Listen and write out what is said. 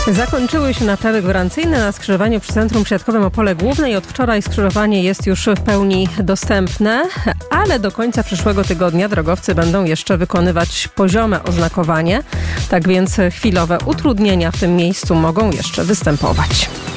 Zakończyły się naprawy gwarancyjne na skrzyżowaniu przy Centrum Siatkowym Opole Główne i od wczoraj skrzyżowanie jest już w pełni dostępne, ale do końca przyszłego tygodnia drogowcy będą jeszcze wykonywać poziome oznakowanie, tak więc chwilowe utrudnienia w tym miejscu mogą jeszcze występować.